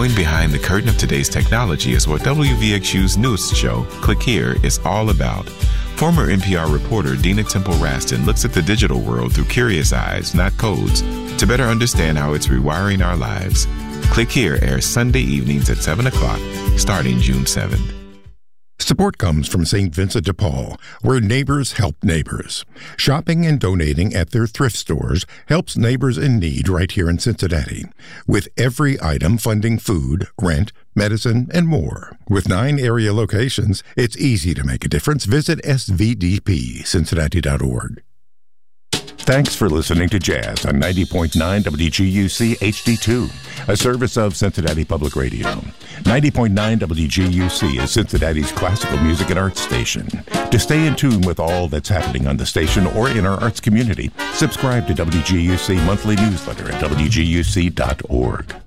Going behind the curtain of today's technology is what WVXU's newest show, Click Here, is all about. Former NPR reporter Dina Temple Raston looks at the digital world through curious eyes, not codes, to better understand how it's rewiring our lives. Click Here airs Sunday evenings at 7 o'clock, starting June 7th. Support comes from St. Vincent de Paul, where neighbors help neighbors. Shopping and donating at their thrift stores helps neighbors in need right here in Cincinnati, with every item funding food, rent, medicine, and more. With 9 area locations, it's easy to make a difference. Visit svdpcincinnati.org. Thanks for listening to Jazz on 90.9 WGUC HD2, a service of Cincinnati Public Radio. 90.9 WGUC is Cincinnati's classical music and arts station. To stay in tune with all that's happening on the station or in our arts community, subscribe to WGUC monthly newsletter at WGUC.org.